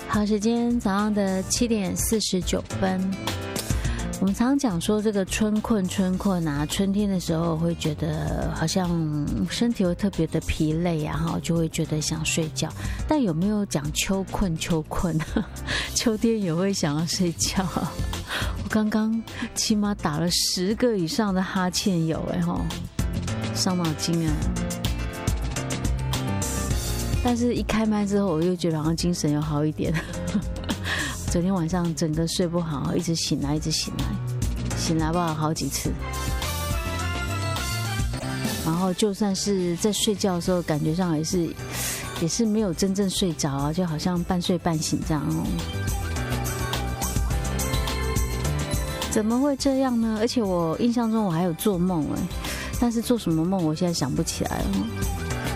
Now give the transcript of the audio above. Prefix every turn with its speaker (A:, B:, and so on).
A: 好，时间早上的7:49。我们常常讲说这个春困啊，春天的时候会觉得好像身体会特别的疲累啊，就会觉得想睡觉。但有没有讲秋困？秋天也会想要睡觉。我刚刚起码打了10个以上的哈欠有伤脑筋啊。但是一开麦之后，我又觉得好像精神有好一点。昨天晚上整个睡不好，一直醒来不好好几次。然后就算是在睡觉的时候，感觉上也是没有真正睡着啊，就好像半睡半醒这样怎么会这样呢？而且我印象中我还有做梦但是做什么梦我现在想不起来了。